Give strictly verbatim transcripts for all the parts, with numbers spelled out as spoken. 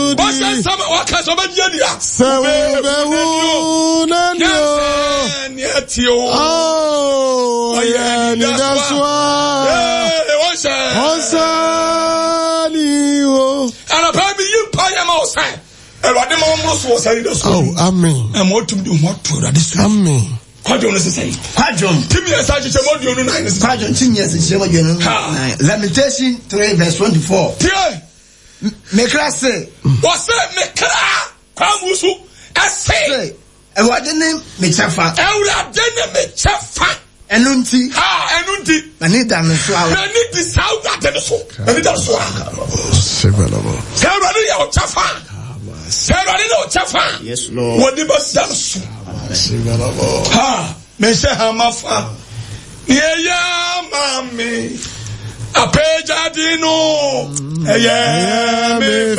Wudi. What's that? Some what kind of a year? Sewu Nanyo. Oh, yeah, that's why. Hey, what's that? Onsani. And a baby, you pay him outside. And what the mom was saying, oh, amen. And what to do, what to do, amen. Quadron is the same. Quadron. Timmy as I just about you know. Quadron, Timmy as I you know. Lamentation three, verse twenty-four. Yeah. Mekra say. What's that? Mekra. Kamusu. I say. And what the name? Mechafa. Eula dene mechafa. Enunti. Ah, enunti. Manida me flower. Manida the south at the so. Manida so. Sevenable. Sarah ya chafa. Sarah no chafa. Yes, Lord. What the bus dance. Ha, Mesha Hamafa. Yeah, Mammy. A page I didn't know. Yeah, me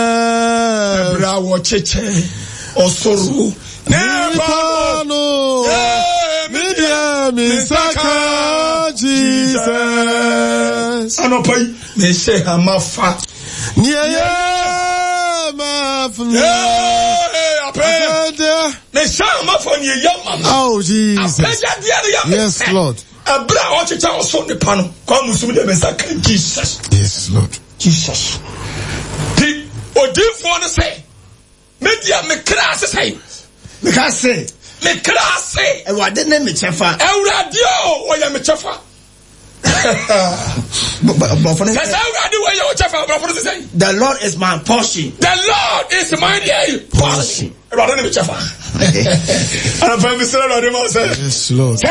Bravo Cheche. Osoro. Never know. Media, Misaka, Jesus. Anopai, Mesha Hamafa. Yeah, Mafia. Oh, Jesus. Yes, Lord. Jesus. Yes, Lord. Jesus. The Odin say, Media me class say, me can say, me class say, and what the name is Chefa? El Radio, or ya me Chefa. The Lord is my portion. The Lord is my portion. Yes, Lord.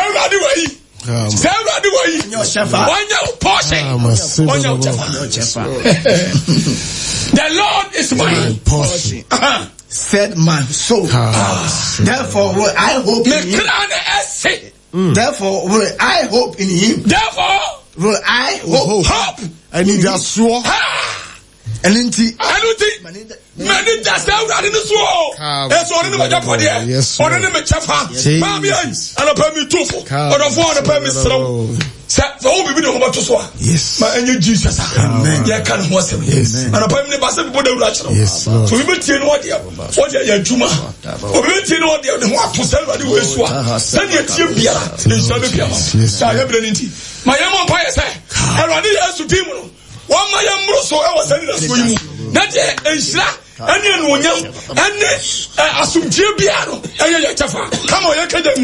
The Lord is my portion. Said my soul. Therefore, will I hope in him. Mm. Therefore, will I hope in him. Therefore, will I hope. Hope. I need that swore. And in tea. I don't think. Many that's out in the swore. That's all in the Japan. Yes. Or in the Japan. Mammy, and a permit to for a four permit. For all we know about to swore. Yes. My angel Jesus. Amen. Yeah, can was him. Yes. And a permit was a good natural. Yes. So we will tell what you what you Juma. Or we will tell what you want to sell what you will swore. Send your team here. Yes. I have been in my young umpire say, I already asked to Timo. One my young Russo, I was sending us for you. That is and then when you and assume Gibiano, and you come on, you can do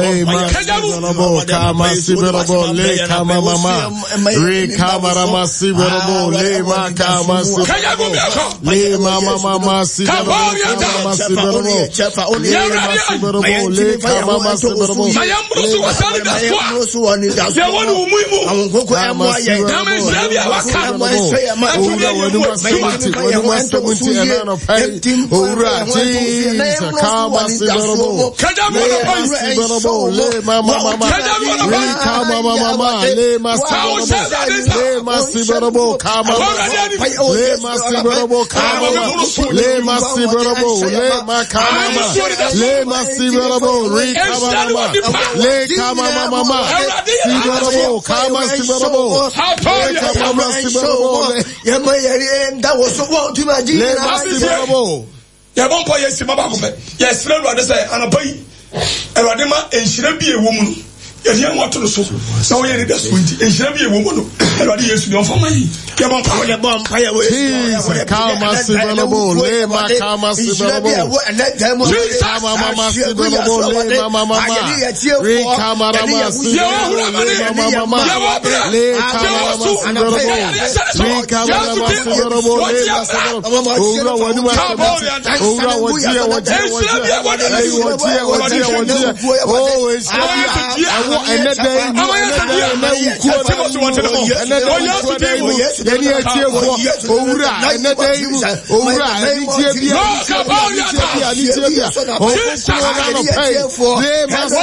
Kama Siberabo, Le Kama Mama, Re Kamarama Siberabo, Le Makama Siberabo, Le Mama Mama Siberabo, Siberabo, Le Kama Siberabo, I am Russo, I said that's one. There one who move. No pay. Ora Jesus, Kama Siberabo, Siberabo, Le Mama Mama, Re Kama Mama, Le Masiberabo, Le Masiberabo, Kama, Le Masiberabo, Kama, Le Masiberabo, Le Makama, Le Masiberabo, Re Kama, Le Kama Mama, Siberabo, Kama Siberabo, Le Kama Siberabo, that was so well to imagine. Ya bon po yes mama ko fe yes le lo de say anapai e ro de ma enhira bi ewo mu no ya dia wato no so na wo ye de so nti enhira bi ewo mu no e ro de yesu de fama yi ya bon pa ya bon pa ya we Kama Siberabo, Le Makama Siberabo, Kama Mama Siberabo, Le Mama Mama, Re Kama Mama Siberabo, Le Mama Mama, Le Kama Mama Siberabo, Re Kama Mama Siberabo, Le Mama Ora wani ma Ora wajia wajia wajia wajia wajia wajia oh esabia awo enede enede enede Yeni etie fo owura enede imu owura enitie bia enitie bia owura no pay le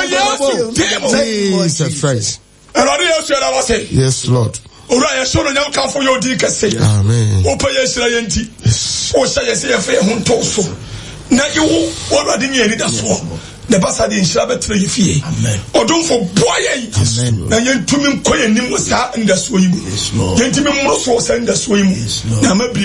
ma Jesus Christ. Yes, Lord. Ora ya shono nyam kan fo yo di kase. Amen. O pa ya sira yenti. O sha ya se ya fe ho nto so. Na iwo ora de nyani da so. The basa de nshira betre yefie. Amen. Odumfo boye. Amen. Na yentumi nkoye nim sa nda so yimu. Yentumi mmro so sa nda so yimu. Na ma